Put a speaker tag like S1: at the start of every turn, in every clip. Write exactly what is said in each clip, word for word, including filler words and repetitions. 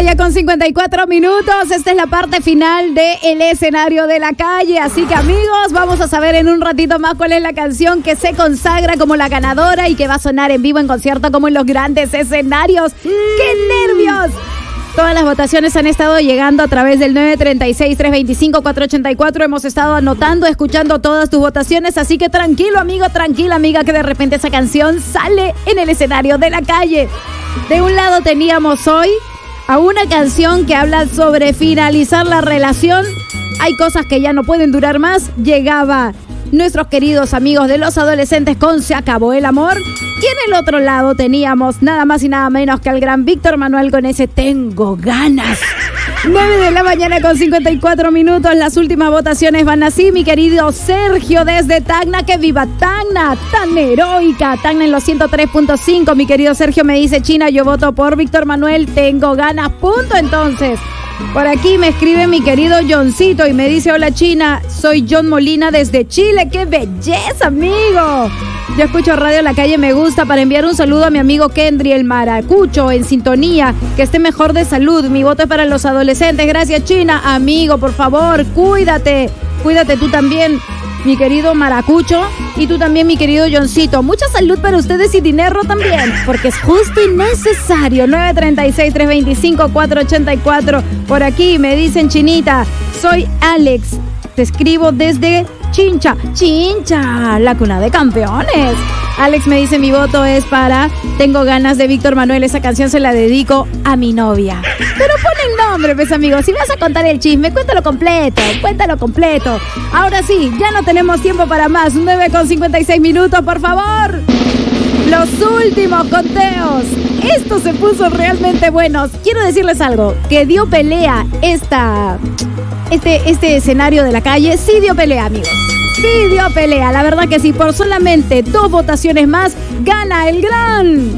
S1: ya con cincuenta y cuatro minutos. Esta es la parte final del escenario de la calle. Así que, amigos, vamos a saber en un ratito más cuál es la canción que se consagra como la ganadora y que va a sonar en vivo en concierto como en los grandes escenarios. ¡Qué nervios! Todas las votaciones han estado llegando a través del nueve tres seis, tres dos cinco, cuatro ocho cuatro. Hemos estado anotando, escuchando todas tus votaciones. Así que tranquilo, amigo, tranquila, amiga, que de repente esa canción sale en el escenario de la calle. De un lado teníamos hoy a una canción que habla sobre finalizar la relación. Hay cosas que ya no pueden durar más. Llegaba nuestros queridos amigos de los adolescentes con Se acabó el amor. Y en el otro lado teníamos nada más y nada menos que al gran Víctor Manuel con ese Tengo Ganas. nueve de la mañana con cincuenta y cuatro minutos. Las últimas votaciones van así. Mi querido Sergio desde Tacna. ¡Que viva Tacna! Tan heroica. Tacna en los ciento tres punto cinco. Mi querido Sergio me dice: China, yo voto por Víctor Manuel. Tengo ganas. Punto entonces. Por aquí me escribe mi querido Johncito y me dice: hola China, soy John Molina desde Chile. ¡Qué belleza, amigo! Yo escucho Radio La Calle Me Gusta para enviar un saludo a mi amigo Kendry, el maracucho, en sintonía. Que esté mejor de salud. Mi voto es para los adolescentes. Gracias, China. Amigo, por favor, cuídate. Cuídate tú también, mi querido maracucho. Y tú también, mi querido Johncito. Mucha salud para ustedes y dinero también, porque es justo y necesario. nueve tres seis, tres dos cinco, cuatro ocho cuatro. Por aquí me dicen: Chinita, soy Alex. Te escribo desde Chincha. Chincha, la cuna de campeones. Alex me dice: mi voto es para Tengo Ganas de Víctor Manuel. Esa canción se la dedico a mi novia. Pero pon el nombre, pues, amigos. Si vas a contar el chisme, cuéntalo completo. Cuéntalo completo. Ahora sí, ya no tenemos tiempo para más. nueve con cincuenta y seis minutos, por favor. Los últimos conteos. Esto se puso realmente buenos. Quiero decirles algo. Que dio pelea esta... Este, este escenario de la calle. Sí dio pelea, amigos. Sí dio pelea. La verdad que sí. Por solamente dos votaciones más, gana el gran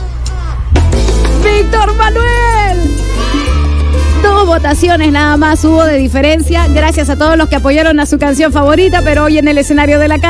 S1: Víctor Manuel. Dos votaciones nada más hubo de diferencia. Gracias a todos los que apoyaron a su canción favorita. Pero hoy en el escenario de la calle